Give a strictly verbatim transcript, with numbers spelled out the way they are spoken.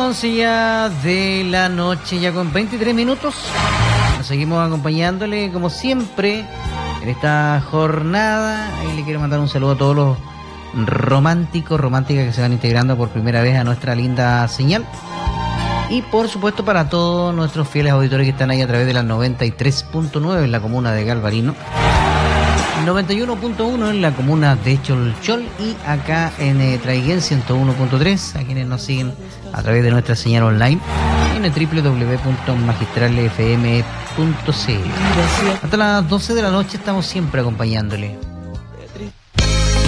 once ya de la noche, ya con veintitrés minutos. Nos seguimos acompañándole como siempre en esta jornada. Y le quiero mandar un saludo a todos los románticos, románticas que se van integrando por primera vez a nuestra linda señal. Y por supuesto para todos nuestros fieles auditores que están ahí a través de la noventa y tres punto nueve en la comuna de Galvarino, noventa y uno punto uno en la comuna de Cholchol y acá en eh, Traiguén ciento uno punto tres, a quienes nos siguen a través de nuestra señal online en el doble u doble u doble u punto magistral f m punto c l. Hasta las doce de la noche estamos siempre acompañándole.